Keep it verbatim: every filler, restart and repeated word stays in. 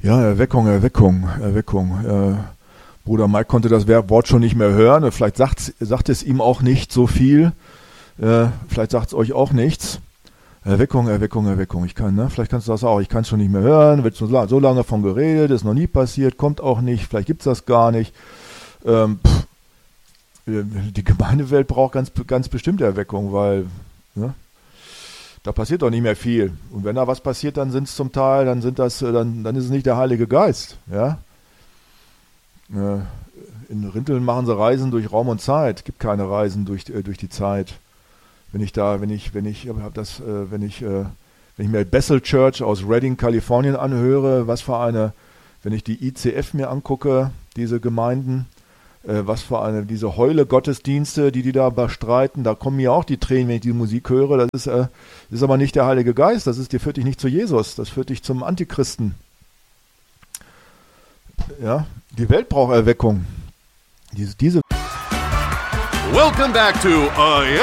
Ja, Erweckung, Erweckung, Erweckung. Äh, Bruder Mike konnte das Wort schon nicht mehr hören. Vielleicht sagt, sagt es ihm auch nicht so viel. Äh, vielleicht sagt es euch auch nichts. Erweckung, Erweckung, Erweckung. Ich kann, ne? Vielleicht kannst du das auch. Ich kann es schon nicht mehr hören. Wird schon so lange von geredet, ist noch nie passiert, kommt auch nicht. Vielleicht gibt es das gar nicht. Ähm, pff, die Gemeindewelt braucht ganz, ganz bestimmte Erweckung, weil ne? Da passiert doch nicht mehr viel. Und wenn da was passiert, dann sind es zum Teil, dann sind das, dann, dann ist es nicht der Heilige Geist. Ja? In Rinteln machen sie Reisen durch Raum und Zeit. Es gibt keine Reisen durch, äh, durch die Zeit. Wenn ich da, wenn ich, wenn ich, hab das, äh, wenn ich, äh, wenn ich mir Bethel Church aus Redding, Kalifornien anhöre, was für eine, wenn ich die I C F mir angucke, diese Gemeinden, äh, was für eine, diese Heule-Gottesdienste, die die da bestreiten, da kommen mir auch die Tränen, wenn ich die Musik höre. Das ist, äh, das ist aber nicht der Heilige Geist, das ist, der führt dich nicht zu Jesus, das führt dich zum Antichristen. Ja, die Welt braucht Erweckung. Diese, diese Welcome back to uh,